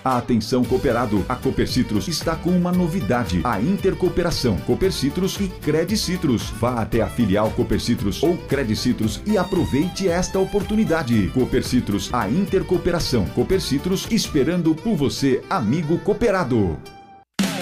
Atenção cooperado, a Copercitros está com uma novidade, a intercooperação Copercitros e Credicitrus. Vá até a filial Copercitros ou Credicitrus e aproveite esta oportunidade. Copercitros, a intercooperação Copercitros, esperando por você, amigo cooperado.